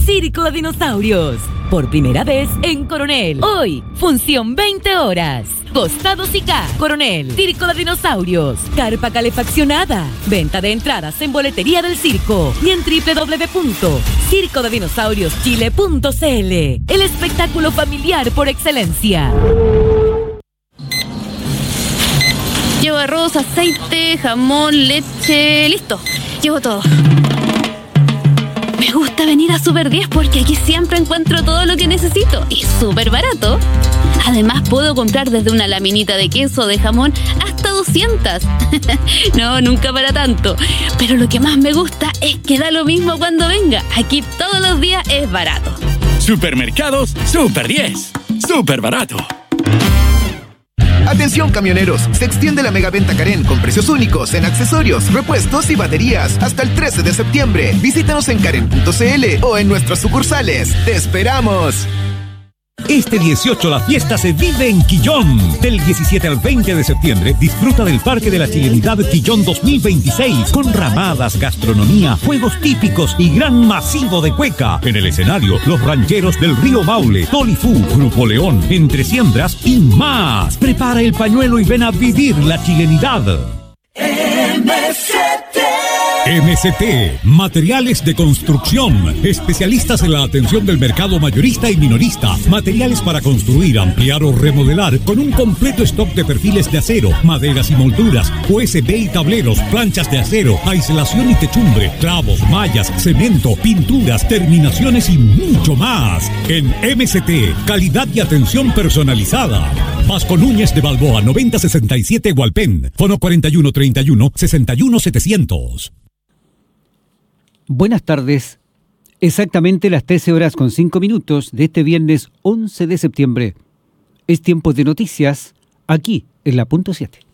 Circo de Dinosaurios. Por primera vez en Coronel. Hoy, función 20 horas. Costado Sica, Coronel. Circo de Dinosaurios. Carpa calefaccionada. Venta de entradas en boletería del circo y en www.circodedinosaurioschile.cl. El espectáculo familiar por excelencia. Llevo arroz, aceite, jamón, leche... Listo, llevo todo. Me gusta venir a Super 10 porque aquí siempre encuentro todo lo que necesito y súper barato. Además, puedo comprar desde una laminita de queso o de jamón hasta 200. No, nunca para tanto. Pero lo que más me gusta es que da lo mismo cuando venga. Aquí todos los días es barato. Supermercados Super 10. Súper barato. Atención camioneros, se extiende la megaventa Karen con precios únicos en accesorios, repuestos y baterías hasta el 13 de septiembre. Visítanos en karen.cl o en nuestras sucursales. ¡Te esperamos! Este 18 la fiesta se vive en Quillón. Del 17 al 20 de septiembre disfruta del Parque de la Chilenidad Quillón 2026 con ramadas, gastronomía, juegos típicos y gran masivo de cueca. En el escenario, los rancheros del Río Maule, Tolifú, Grupo León, Entre Siembras y más. Prepara el pañuelo y ven a vivir la chilenidad. MCT, materiales de construcción, especialistas en la atención del mercado mayorista y minorista, materiales para construir, ampliar o remodelar con un completo stock de perfiles de acero, maderas y molduras, USB y tableros, planchas de acero, aislación y techumbre, clavos, mallas, cemento, pinturas, terminaciones y mucho más. En MCT, calidad y atención personalizada. Vasco Núñez de Balboa, 9067 Hualpén, fono 4131-61700. Buenas tardes. Exactamente las 13:05 de este viernes 11 de septiembre. Es tiempo de noticias aquí en la punto 7.